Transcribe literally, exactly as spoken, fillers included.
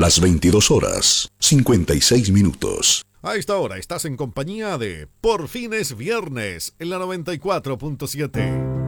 Las veintidós horas, cincuenta y seis minutos. A esta hora estás en compañía de Por fin es viernes en la noventa y cuatro punto siete.